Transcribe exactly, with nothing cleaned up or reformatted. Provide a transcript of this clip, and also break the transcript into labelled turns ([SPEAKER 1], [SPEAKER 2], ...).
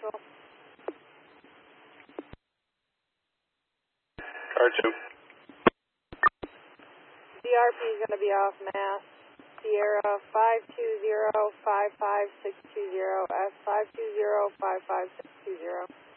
[SPEAKER 1] Central.
[SPEAKER 2] Car two.
[SPEAKER 1] D R P is going to be off Mass. Sierra five two zero five five six two zero, S five two zero five five six two zero.